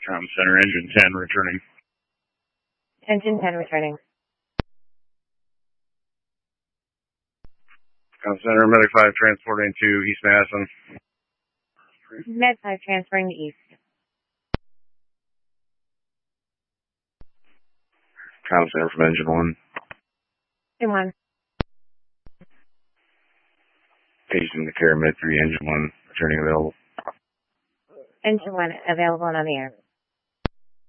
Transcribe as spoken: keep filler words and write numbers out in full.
Com Center, Engine ten returning. Engine ten returning. Com Center, Medic five transporting to East Madison. Med five transferring to East. Com Center from Engine one. Engine one. Paging the care, Med three, Engine one returning available. Engine one available and on the air.